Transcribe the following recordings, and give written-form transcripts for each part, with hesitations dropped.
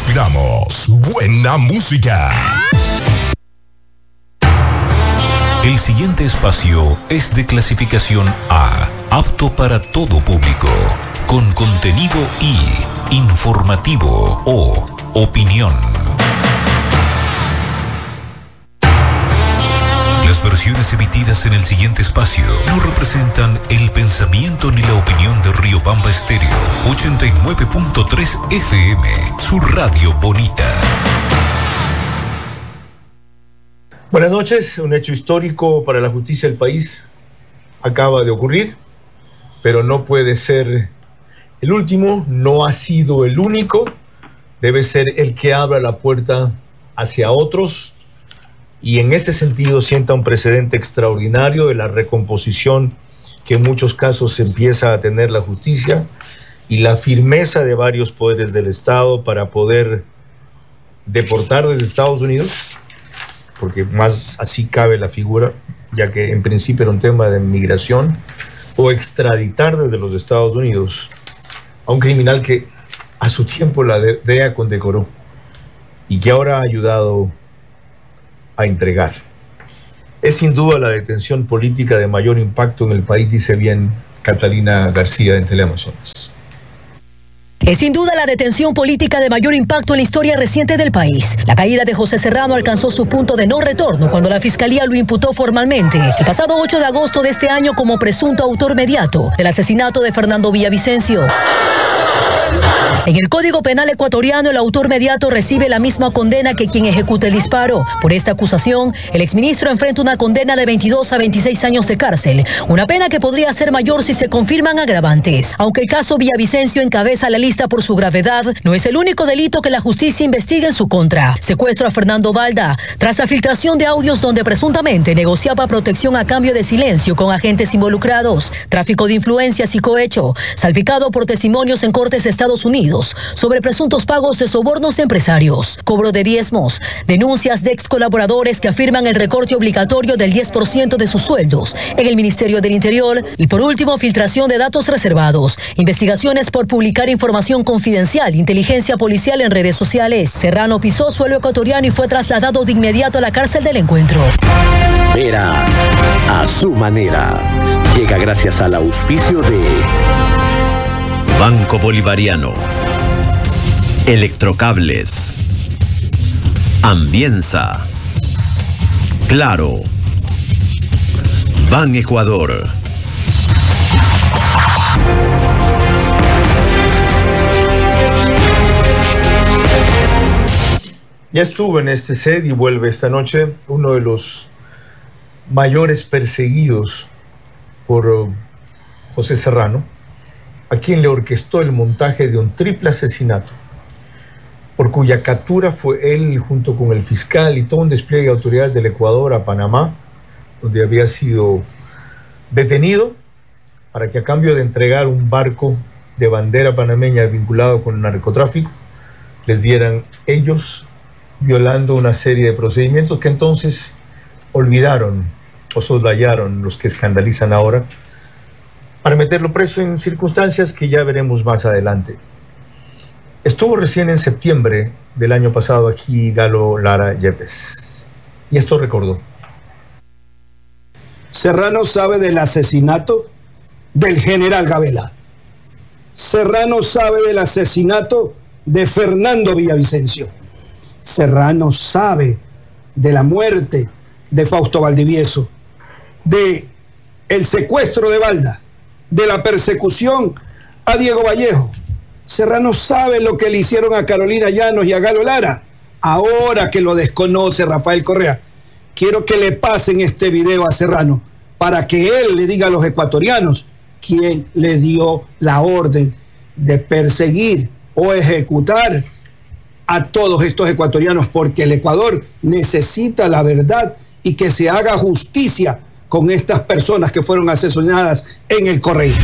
respiramos buena música. El siguiente espacio es de clasificación A, apto para todo público, con contenido I, informativo o opinión. Las versiones emitidas en el siguiente espacio no representan el pensamiento ni la opinión de Riobamba Estéreo 89.3 FM, su radio bonita. Buenas noches. Un hecho histórico para la justicia del país acaba de ocurrir, pero no puede ser el último, no ha sido el único, debe ser el que abra la puerta hacia otros, y en ese sentido sienta un precedente extraordinario de la recomposición que en muchos casos empieza a tener la justicia y la firmeza de varios poderes del Estado para poder deportar desde Estados Unidos, porque más así cabe la figura, ya que en principio era un tema de migración, o extraditar desde los Estados Unidos a un criminal que a su tiempo la DEA condecoró y que ahora ha ayudado a entregar. Es sin duda la detención política de mayor impacto en el país, dice bien Catalina García en Teleamazonas. Es sin duda la detención política de mayor impacto en la historia reciente del país. La caída de José Serrano alcanzó su punto de no retorno cuando la Fiscalía lo imputó formalmente el pasado 8 de agosto de este año como presunto autor mediato del asesinato de Fernando Villavicencio. En el Código Penal ecuatoriano, el autor mediato recibe la misma condena que quien ejecuta el disparo. Por esta acusación, el exministro enfrenta una condena de 22 a 26 años de cárcel, una pena que podría ser mayor si se confirman agravantes. Aunque el caso Villavicencio encabeza la lista por su gravedad, no es el único delito que la justicia investiga en su contra. Secuestro a Fernando Valda, tras la filtración de audios donde presuntamente negociaba protección a cambio de silencio con agentes involucrados, tráfico de influencias y cohecho, salpicado por testimonios en cortes de Estados Unidos sobre presuntos pagos de sobornos de empresarios, cobro de diezmos, denuncias de ex colaboradores que afirman el recorte obligatorio del 10% de sus sueldos en el Ministerio del Interior y, por último, filtración de datos reservados, investigaciones por publicar información confidencial, inteligencia policial en redes sociales. Serrano pisó suelo ecuatoriano y fue trasladado de inmediato a la cárcel del Encuentro. Vera a su manera. Llega gracias al auspicio de Banco Bolivariano, Electrocables, Ambienza, Claro, Ban Ecuador. Ya estuvo en este set y vuelve esta noche uno de los mayores perseguidos por José Serrano, a quien le orquestó el montaje de un triple asesinato, por cuya captura fue él junto con el fiscal y todo un despliegue de autoridades del Ecuador a Panamá, donde había sido detenido para que a cambio de entregar un barco de bandera panameña vinculado con el narcotráfico, les dieran ellos, violando una serie de procedimientos que entonces olvidaron o soslayaron los que escandalizan ahora, para meterlo preso en circunstancias que ya veremos más adelante. Estuvo recién en septiembre del año pasado aquí Galo Lara Yepes, y esto recordó. Serrano sabe del asesinato del general Gabela. Serrano sabe del asesinato de Fernando Villavicencio. Serrano sabe de la muerte de Fausto Valdivieso, de el secuestro de Valda, de la persecución a Diego Vallejo. Serrano sabe lo que le hicieron a Carolina Llanos y a Galo Lara. Ahora que lo desconoce Rafael Correa, quiero que le pasen este video a Serrano para que él le diga a los ecuatorianos quién le dio la orden de perseguir o ejecutar a todos estos ecuatorianos, porque el Ecuador necesita la verdad y que se haga justicia con estas personas que fueron asesinadas en el Correy.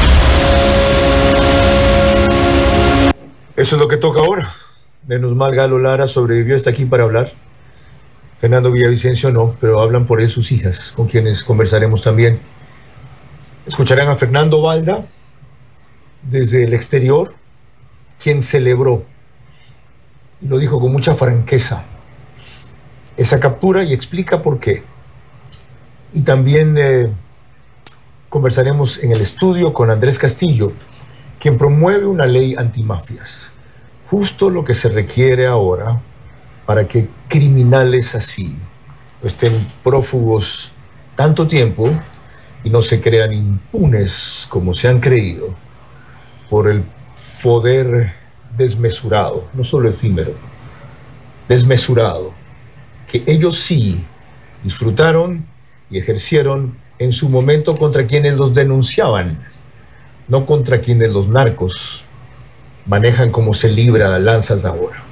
Eso es lo que toca ahora. Menos mal Galo Lara sobrevivió, está aquí para hablar. Fernando Villavicencio no, pero hablan por él sus hijas, con quienes conversaremos también. Escucharán a Fernando Valda desde el exterior, quien celebró y lo dijo con mucha franqueza, esa captura, y explica por qué. Y también conversaremos en el estudio con Andrés Castillo, quien promueve una ley antimafias, justo lo que se requiere ahora para que criminales así no estén prófugos tanto tiempo y no se crean impunes como se han creído por el poder desmesurado, no solo efímero, desmesurado, que ellos sí disfrutaron y ejercieron en su momento contra quienes los denunciaban, no contra quienes los narcos manejan como se libra lanzas ahora.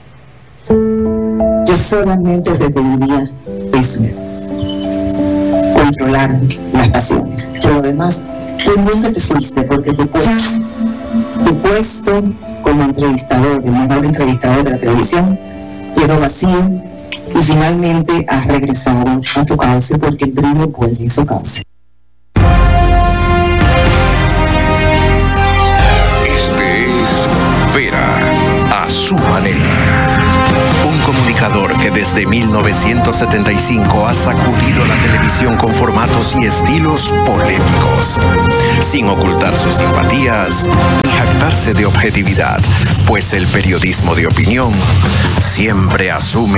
Yo solamente te pediría eso, controlar las pasiones. Pero además, tú nunca te fuiste porque tu puesto como entrevistador, el mejor entrevistador de la televisión, quedó vacío y finalmente has regresado a tu cauce porque el brillo vuelve a su cauce. Este es Vera, a su manera. Un comunicador que desde 1975 ha sacudido la televisión con formatos y estilos polémicos, sin ocultar sus simpatías ni jactarse de objetividad, pues el periodismo de opinión siempre asume